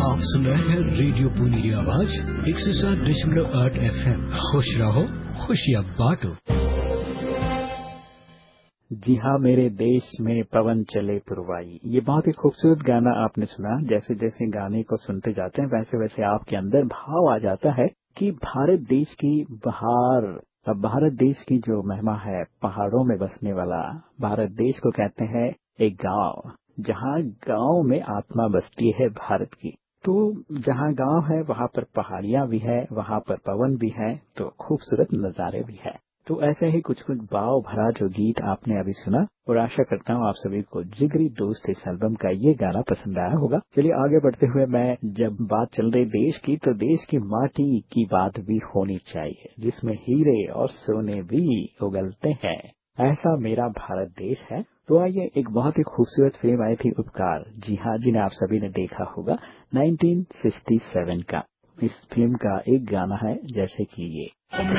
आप सुन रहे हैं रेडियो पुनी आवाज 107.8 FM। खुश रहो, खुशियाँ बांटो। जी हाँ, मेरे देश में पवन चले पुरवाई। ये बहुत ही खूबसूरत गाना आपने सुना। जैसे जैसे गाने को सुनते जाते हैं वैसे वैसे आपके अंदर भाव आ जाता है कि भारत देश की बहार, भारत देश की जो महिमा है, पहाड़ों में बसने वाला भारत देश को कहते हैं एक गांव, जहाँ गांव में आत्मा बसती है भारत की। तो जहाँ गांव है वहाँ पर पहाड़ियाँ भी है, वहाँ पर पवन भी है, तो खूबसूरत नज़ारे भी है। तो ऐसे ही कुछ कुछ भाव भरा जो गीत आपने अभी सुना, और आशा करता हूँ आप सभी को जिगरी दोस्त इस एल्बम का ये गाना पसंद आया होगा। चलिए आगे बढ़ते हुए, मैं जब बात चल रही देश की, तो देश की माटी की बात भी होनी चाहिए, जिसमें हीरे और सोने भी उगलते हैं। ऐसा मेरा भारत देश है। तो आइए, एक बहुत ही खूबसूरत फिल्म आई थी उपकार, जी हाँ, जिन्हें आप सभी ने देखा होगा, 1967 का। इस फिल्म का एक गाना है जैसे कि ये।